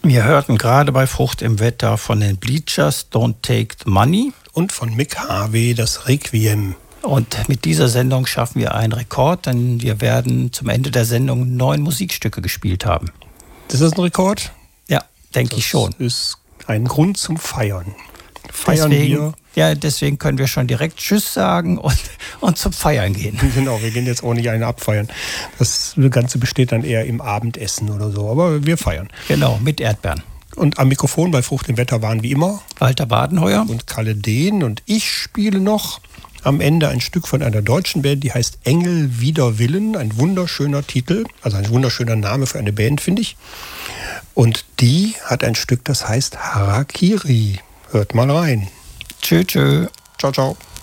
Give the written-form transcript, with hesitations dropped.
Wir hörten gerade bei Frucht im Wetter von den Bleachers Don't Take the Money. Und von Mick Harvey das Requiem. Und mit dieser Sendung schaffen wir einen Rekord, denn wir werden zum Ende der Sendung 9 Musikstücke gespielt haben. Das ist ein Rekord? Ja, denke ich schon. Das ist ein Grund zum Feiern. Deswegen können wir schon direkt Tschüss sagen und zum Feiern gehen. Genau, wir gehen jetzt auch nicht einen abfeiern. Das Ganze besteht dann eher im Abendessen oder so, aber wir feiern. Genau, mit Erdbeeren. Und am Mikrofon bei Frucht im Wetter waren wie immer Walter Badenheuer und Kalle Dehn, und ich spiele noch am Ende ein Stück von einer deutschen Band, die heißt Engel wider Willen. Ein wunderschöner Titel, also ein wunderschöner Name für eine Band, finde ich. Und die hat ein Stück, das heißt Harakiri. Hört mal rein. Tschö, tschö. Ciao, ciao.